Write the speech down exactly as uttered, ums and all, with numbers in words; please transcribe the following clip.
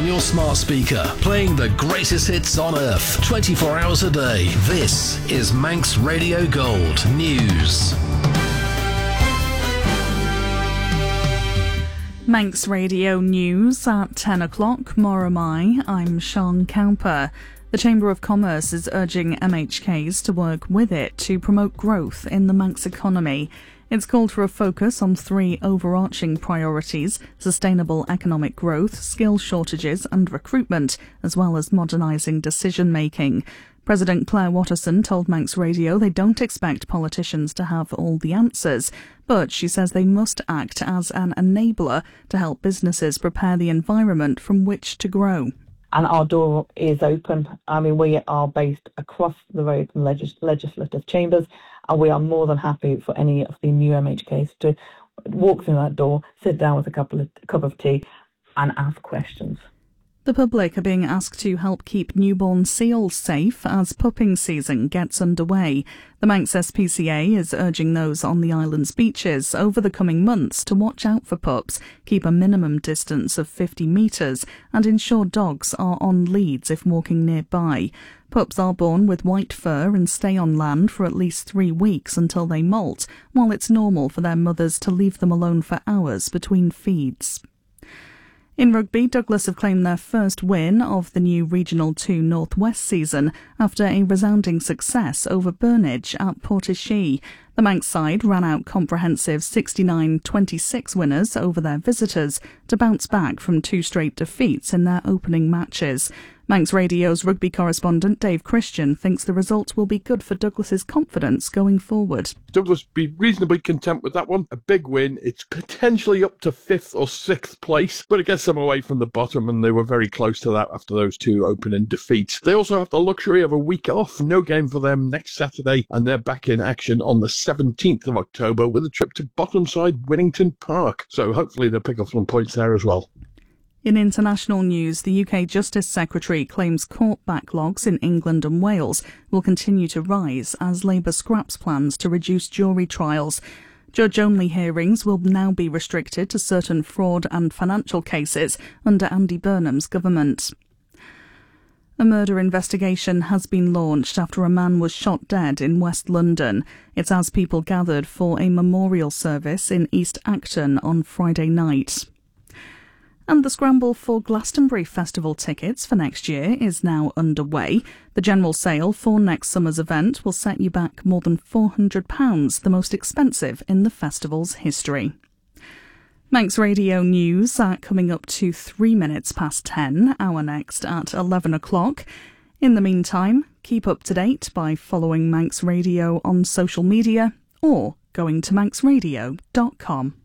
on your smart speaker, playing the greatest hits on earth, twenty-four hours a day. This is Manx Radio Gold News. Manx Radio News at ten o'clock. Moromai, I'm Sean Cowper. The Chamber of Commerce is urging M H Ks to work with it to promote growth in the Manx economy. It's called for a focus on three overarching priorities: sustainable economic growth, skill shortages and recruitment, as well as modernising decision-making. President Claire Watterson told Manx Radio they don't expect politicians to have all the answers, but she says they must act as an enabler to help businesses prepare the environment from which to grow. And our door is open. I mean, we are based across the road from legis- legislative chambers, and we are more than happy for any of the new M H Ks to walk through that door, sit down with a couple of a cup of tea and ask questions. The public are being asked to help keep newborn seals safe as pupping season gets underway. The Manx S P C A is urging those on the island's beaches over the coming months to watch out for pups, keep a minimum distance of fifty metres and ensure dogs are on leads if walking nearby. Pups are born with white fur and stay on land for at least three weeks until they molt, while it's normal for their mothers to leave them alone for hours between feeds. In rugby, Douglas have claimed their first win of the new Regional two North West season after a resounding success over Burnage at Portishead. The Manx side ran out comprehensive sixty-nine twenty-six winners over their visitors to bounce back from two straight defeats in their opening matches. Manx Radio's rugby correspondent Dave Christian thinks the result will be good for Douglas's confidence going forward. Douglas be reasonably content with that one. A big win. It's potentially up to fifth or sixth place, but it gets them away from the bottom, and they were very close to that after those two opening defeats. They also have the luxury of a week off. No game for them next Saturday, and they're back in action on the seventeenth of October with a trip to Bottomside Winnington Park. So hopefully they'll pick up some points there as well. In international news, the U K Justice Secretary claims court backlogs in England and Wales will continue to rise as Labour scraps plans to reduce jury trials. Judge-only hearings will now be restricted to certain fraud and financial cases under Andy Burnham's government. A murder investigation has been launched after a man was shot dead in West London. It's as people gathered for a memorial service in East Acton on Friday night. And the scramble for Glastonbury Festival tickets for next year is now underway. The general sale for next summer's event will set you back more than four hundred pounds, the most expensive in the festival's history. Manx Radio News are coming up to three minutes past ten, our next at eleven o'clock. In the meantime, keep up to date by following Manx Radio on social media or going to manx radio dot com.